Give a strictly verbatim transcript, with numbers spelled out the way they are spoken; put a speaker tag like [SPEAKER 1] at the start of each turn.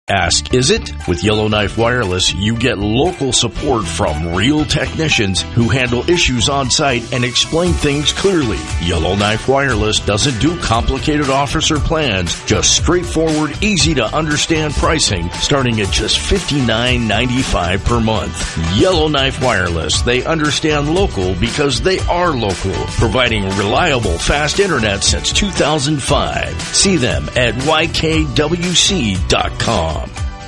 [SPEAKER 1] Ask, is it? With Yellowknife Wireless, you get local support from real technicians who handle issues on site and explain things clearly. Yellowknife Wireless doesn't do complicated officer plans, just straightforward, easy to understand pricing starting at just fifty-nine ninety-five per month. Yellowknife Wireless, they understand local because they are local, providing reliable, fast internet since two thousand five. See them at Y K W C dot com.